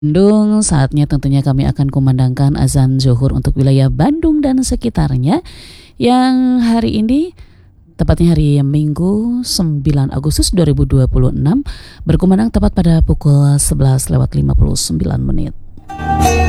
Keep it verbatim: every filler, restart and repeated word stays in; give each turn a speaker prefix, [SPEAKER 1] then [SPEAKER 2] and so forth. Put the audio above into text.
[SPEAKER 1] Bandung, saatnya tentunya kami akan kumandangkan azan zuhur untuk wilayah Bandung dan sekitarnya yang hari ini, tepatnya hari Minggu sembilan Agustus dua ribu dua puluh enam, berkumandang tepat pada pukul sebelas lewat lima puluh sembilan menit.